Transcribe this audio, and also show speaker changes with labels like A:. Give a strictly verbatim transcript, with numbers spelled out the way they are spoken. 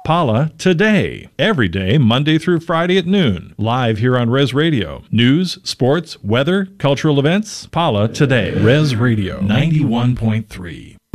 A: Paula Today. Every day, Monday through Friday at noon. Live here on Res Radio. News, sports, weather, cultural events. Paula Today. Res Radio ninety-one point three.